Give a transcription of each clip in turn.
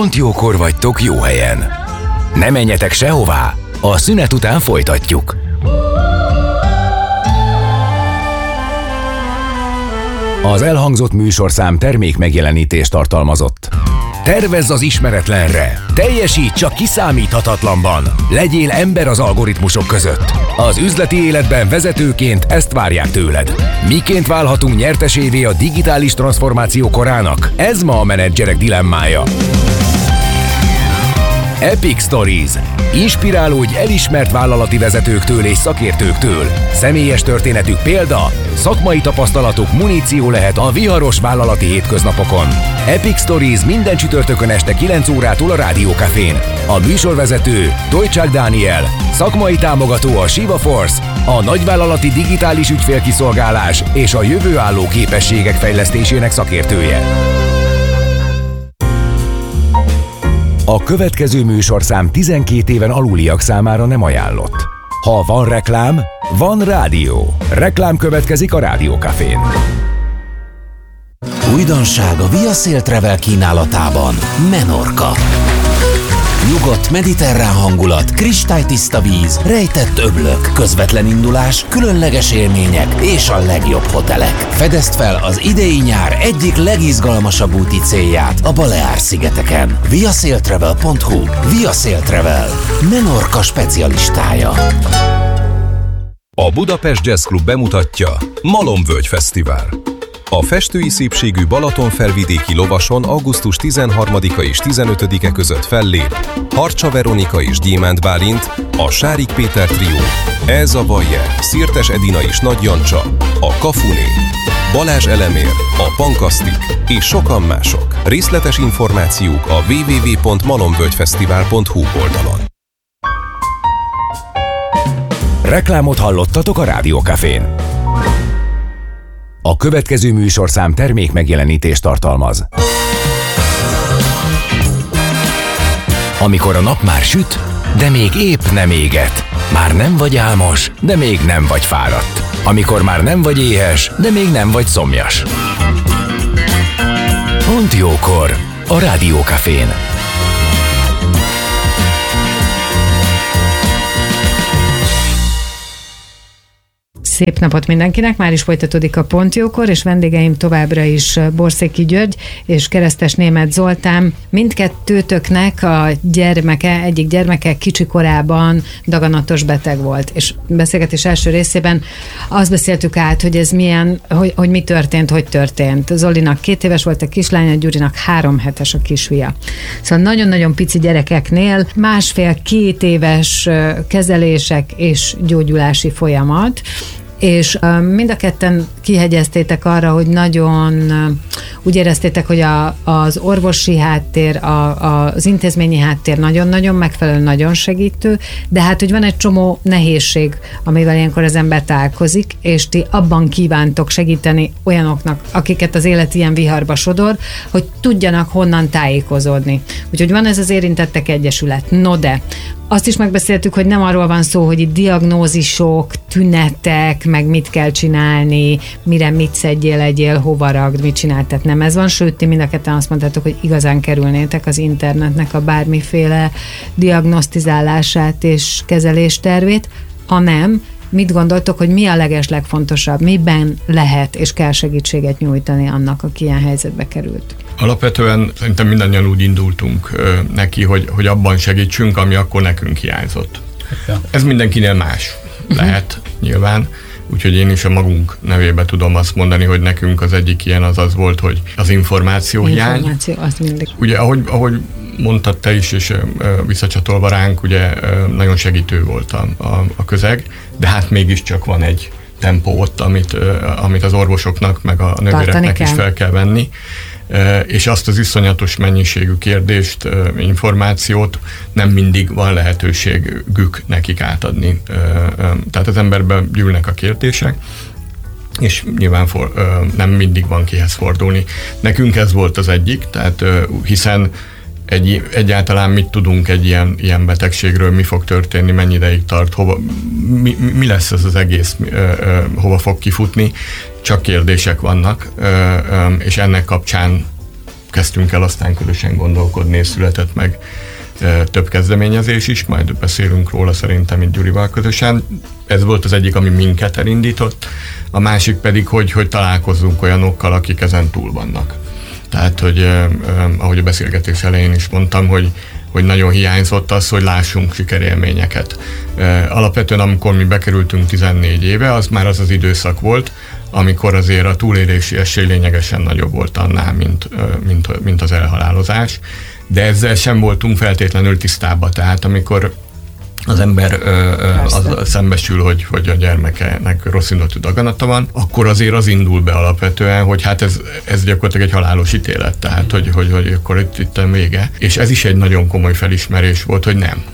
Pont jókor vagytok jó helyen. Ne menjetek sehová, a szünet után folytatjuk. Az elhangzott műsorszám termék megjelenítést tartalmazott. Tervezz az ismeretlenre, teljesíts a kiszámíthatatlanban, legyél ember az algoritmusok között. Az üzleti életben vezetőként ezt várják tőled. Miként válhatunk nyertesévé a digitális transformáció korának? Ez ma a menedzserek dilemmája. Epic Stories. Inspirálódj elismert vállalati vezetőktől és szakértőktől. Személyes történetük példa, szakmai tapasztalatuk muníció lehet a viharos vállalati hétköznapokon. Epic Stories minden csütörtökön este 9 órától a Rádiókafén. A műsorvezető Tojcsák Dániel, szakmai támogató a Shiva Force, a nagyvállalati digitális ügyfélkiszolgálás és a jövőálló képességek fejlesztésének szakértője. A következő műsorszám 12 éven aluliak számára nem ajánlott. Ha van reklám, van rádió. Reklám következik a Rádiókafén. Újdonság a Via Sail Travel kínálatában. Menorca. Nyugodt mediterrán hangulat, kristálytiszta víz, rejtett öblök, közvetlen indulás, különleges élmények és a legjobb hotelek. Fedezd fel az idei nyár egyik legizgalmasabb úti célját a Baleár-szigeteken. viasailtravel.hu. Via Sail Travel. Menorca specialistája. A Budapest Jazz Club bemutatja Malomvölgy Fesztivál. A festői szépségű Balatonfelvidéki lovason augusztus 13-a és 15-e között fellép Harcsa Veronika és Gyémánt Bálint, a Sárik Péter trió, Elza Bayer, Szirtes Edina és Nagy Jancsa, a Kafuné, Balázs Elemér, a Pankasztik és sokan mások. Részletes információk a www.malomvölgyfesztivál.hu oldalon. Reklámot hallottatok a Rádiókafén. A következő műsorszám termék megjelenítést tartalmaz. Amikor a nap már süt, de még épp nem éget. Már nem vagy álmos, de még nem vagy fáradt. Amikor már nem vagy éhes, de még nem vagy szomjas. Pont jókor a Rádiókafén. Szép napot mindenkinek, már is folytatódik a Pont jókor, és vendégeim továbbra is Borszéki György és Keresztes Németh Zoltán. Mindkettőtöknek a gyermeke, egyik gyermeke kicsi korában daganatos beteg volt, és beszélgetés első részében azt beszéltük át, hogy ez milyen, hogy mi történt, hogy történt. Zolinak 2 éves volt a kislánya, Gyurinak 3 hetes a kisfia. Szóval nagyon-nagyon pici gyerekeknél 1,5-2 éves kezelések és gyógyulási folyamat, és mind a ketten kihegyeztétek arra, hogy nagyon úgy éreztétek, hogy az orvosi háttér, az intézményi háttér nagyon-nagyon megfelelő, nagyon segítő, de hát, hogy van egy csomó nehézség, amivel ilyenkor az ember találkozik, és ti abban kívántok segíteni olyanoknak, akiket az élet ilyen viharba sodor, hogy tudjanak honnan tájékozódni. Úgyhogy van ez az Érintettek Egyesület. No de, azt is megbeszéltük, hogy nem arról van szó, hogy itt diagnózisok, tünetek, meg mit kell csinálni, mire mit szedjél, egyél, hova ragd, mit csinál. Tehát nem ez van, sőt, ti mind a ketten azt mondtátok, hogy igazán kerülnétek az internetnek a bármiféle diagnosztizálását és kezeléstervét. Ha nem, mit gondoltok, hogy mi a legeslegfontosabb, miben lehet és kell segítséget nyújtani annak, aki ilyen helyzetbe került? Alapvetően szerintem mindannyian úgy indultunk neki, hogy abban segítsünk, ami akkor nekünk hiányzott. Ez mindenkinél más lehet nyilván, úgyhogy én is a magunk nevébe tudom azt mondani, hogy nekünk az egyik ilyen az volt, hogy az információ hiány. Információ, azt mindig. Ugye, ahogy mondtad te is, és visszacsatolva ránk, ugye nagyon segítő volt a közeg, de hát mégiscsak van egy tempó ott, amit az orvosoknak, meg a nővéreknek is fel kell venni, és azt az iszonyatos mennyiségű kérdést, információt nem mindig van lehetőségük nekik átadni. Tehát az emberben gyűlnek a kérdések, és nyilván nem mindig van kihez fordulni. Nekünk ez volt az egyik, tehát hiszen egyáltalán mit tudunk egy ilyen betegségről, mi fog történni, mennyi ideig tart, mi lesz ez az egész, hova fog kifutni, csak kérdések vannak, és ennek kapcsán kezdtünk el aztán közösen gondolkodni, és született meg több kezdeményezés is, majd beszélünk róla szerintem itt Gyurival közösen. Ez volt az egyik, ami minket elindított, a másik pedig, hogy találkozzunk olyanokkal, akik ezen túl vannak. Tehát, hogy ahogy a beszélgetés elején is mondtam, hogy nagyon hiányzott az, hogy lássunk sikerélményeket. Alapvetően, amikor mi bekerültünk 14 éve, az már az időszak volt, amikor azért a túlélési esély lényegesen nagyobb volt annál, mint az elhalálozás, de ezzel sem voltunk feltétlenül tisztában. Tehát amikor az ember szembesül, hogy a gyermekenek rossz indulatú daganata van, akkor azért az indul be alapvetően, hogy hát ez gyakorlatilag egy halálos ítélet, tehát hogy akkor itt vége. És ez is egy nagyon komoly felismerés volt, hogy nem.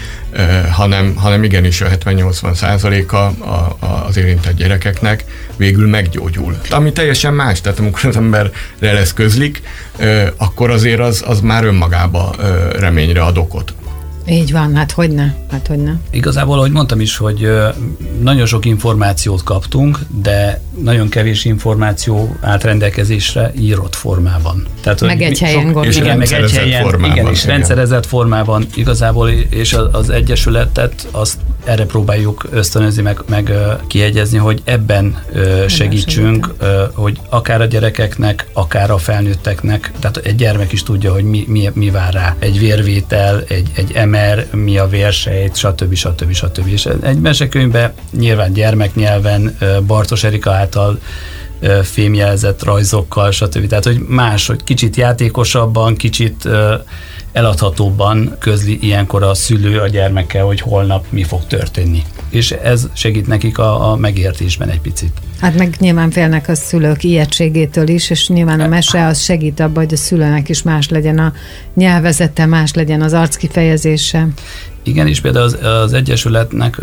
Hanem igenis a 70-80%-a az érintett gyerekeknek végül meggyógyul. Ami teljesen más, tehát amikor az emberre lesz közlik, akkor azért az már önmagába reményre ad okot. Így van, hát hogyne. Igazából, ahogy mondtam is, hogy nagyon sok információt kaptunk, de nagyon kevés információ állt rendelkezésre írott formában. Tehát, meg egy helyen gondolom. Igen, meg egy helyen, és rendszerezett formában igazából, és az Egyesületet azt erre próbáljuk ösztönözni, meg kiegyezni, hogy ebben segítsünk, hogy akár a gyerekeknek, akár a felnőtteknek, tehát egy gyermek is tudja, hogy mi vár rá. Egy vérvétel, egy MR, mi a vérsejt, stb. És egy mesekönyvben nyilván gyermeknyelven, Bartos Erika által fémjelzett rajzokkal, stb. Tehát, hogy más, hogy kicsit játékosabban, kicsit eladhatóbban közli ilyenkor a szülő a gyermekkel, hogy holnap mi fog történni. És ez segít nekik a megértésben egy picit. Hát meg nyilván félnek a szülők ijegységétől is, és nyilván a mese az segít abban, hogy a szülőnek is más legyen a nyelvezete, más legyen az arckifejezése. Igen, és például az Egyesületnek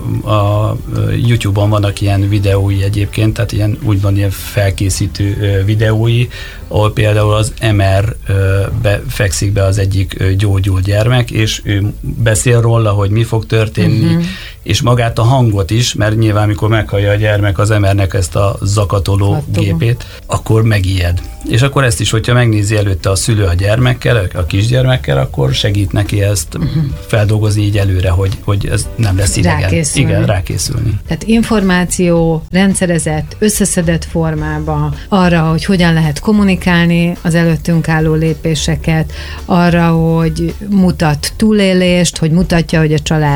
a YouTube-on vannak ilyen videói egyébként, tehát ilyen felkészítő videói, ahol például az MR-be fekszik be az egyik gyógyult gyermek, és ő beszél róla, hogy mi fog történni, és magát a hangot is, mert nyilván amikor meghallja a gyermek az MR-nek ezt a zakatoló gépét, akkor megijed. És akkor ezt is, hogyha megnézi előtte a szülő a gyermekkel, a kisgyermekkel, akkor segít neki ezt feldolgozni így előre, hogy ez nem lesz idegen. Igen, rákészülni. Tehát információ rendszerezett, összeszedett formában arra, hogy hogyan lehet kommunikálni az előttünk álló lépéseket, arra, hogy mutat túlélést, hogy mutatja, hogy a család